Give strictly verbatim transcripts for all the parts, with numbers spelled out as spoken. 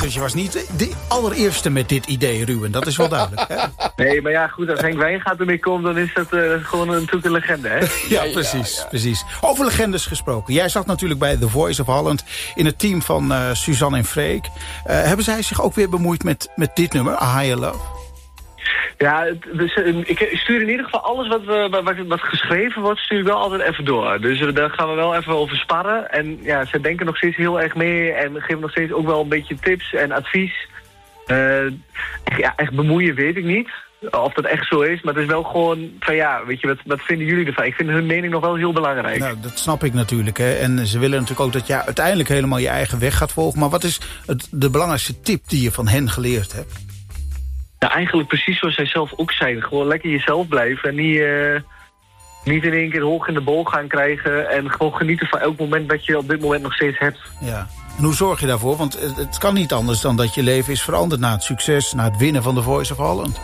Dus je was niet de allereerste met dit idee, Ruben. Dat is wel duidelijk. Hè? Nee, maar ja, goed, als Henk Wijngaard ermee komt, dan is dat uh, gewoon een, natuurlijk een legende, hè? Ja, precies, ja, ja. precies. Over legendes gesproken. Jij zat natuurlijk bij The Voice of Holland in het team van uh, Suzanne en Freek. Uh, hebben zij zich ook weer bemoeid met, met dit nummer, A Higher Love? Ja, dus, ik stuur in ieder geval alles wat, we, wat, wat geschreven wordt, stuur ik wel altijd even door. Dus daar gaan we wel even over sparren. En ja, ze denken nog steeds heel erg mee en geven nog steeds ook wel een beetje tips en advies. Uh, ja, echt bemoeien weet ik niet. Of dat echt zo is, maar het is wel gewoon van ja, weet je, wat, wat vinden jullie ervan? Ik vind hun mening nog wel heel belangrijk. Nou, dat snap ik natuurlijk. Hè. En ze willen natuurlijk ook dat je uiteindelijk helemaal je eigen weg gaat volgen. Maar wat is het, de belangrijkste tip die je van hen geleerd hebt? Ja, eigenlijk precies zoals zij zelf ook zijn. Gewoon lekker jezelf blijven en niet, uh, niet in één keer hoog in de bol gaan krijgen. En gewoon genieten van elk moment dat je op dit moment nog steeds hebt. Ja. En hoe zorg je daarvoor? Want het kan niet anders dan dat je leven is veranderd na het succes, na het winnen van The Voice of Holland.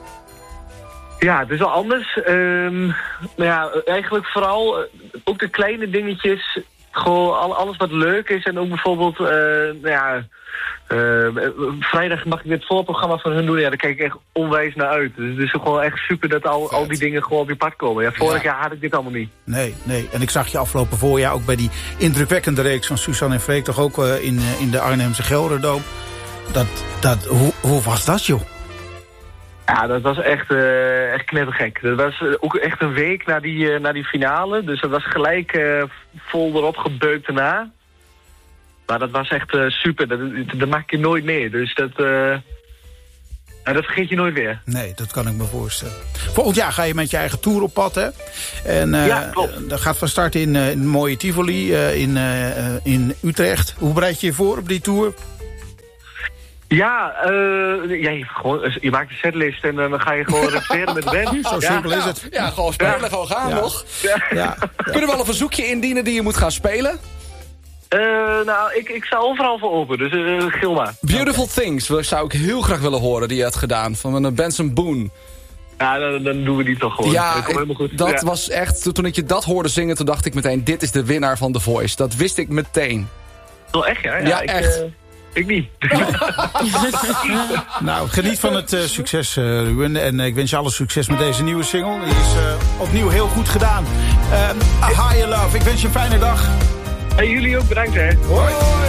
Ja, het is wel anders. Um, maar ja, eigenlijk vooral uh, ook de kleine dingetjes. Gewoon alles wat leuk is. En ook bijvoorbeeld, uh, nou ja, uh, vrijdag mag ik dit voorprogramma van hun doen. Ja, daar kijk ik echt onwijs naar uit. Dus het is gewoon echt super dat al, al die dingen gewoon op je pad komen. Ja, vorig ja. jaar had ik dit allemaal niet. Nee, nee. En ik zag je afgelopen voorjaar ook bij die indrukwekkende reeks van Suzanne en Freek, toch ook uh, in, uh, in de Arnhemse Gelderdoom. Dat, dat, hoe, hoe was dat, joh? Ja, dat was echt, uh, echt knettergek. Dat was uh, ook echt een week na die, uh, na die finale. Dus dat was gelijk uh, vol erop gebeukt daarna. Maar dat was echt uh, super. Dat, dat maak je nooit meer. Dus dat, uh, nou, dat vergeet je nooit weer. Nee, dat kan ik me voorstellen. Volgend jaar ga je met je eigen tour op pad, hè? En uh, ja, klopt. Dat gaat van start in, uh, in mooie Tivoli uh, in, uh, in Utrecht. Hoe bereid je je voor op die tour? Ja, uh, ja je, gewoon, je maakt een setlist en uh, dan ga je gewoon repeteren met de band. Zo ja. simpel is het. Ja, gewoon spelen, ja. gewoon gaan ja. nog. Ja. Ja. Ja. Kunnen we wel een verzoekje indienen die je moet gaan spelen? Uh, nou, ik, ik sta overal voor open, dus uh, gil maar. Beautiful okay. Things zou ik heel graag willen horen die je had gedaan. Van een Benson Boone. Ja, dan, dan doen we die toch gewoon. Ja, dat komt helemaal goed. dat ja. was echt... Toen ik je dat hoorde zingen, toen dacht ik meteen... dit is de winnaar van The Voice. Dat wist ik meteen. Oh, echt, ja? Ja, ja ik, echt. Uh, Ik niet. Nou, geniet van het uh, succes, uh, Ruben. En uh, ik wens je alle succes met deze nieuwe single. Die is uh, opnieuw heel goed gedaan. Uh, A Higher Love. Ik wens je een fijne dag. En jullie ook, bedankt hè. Hoi.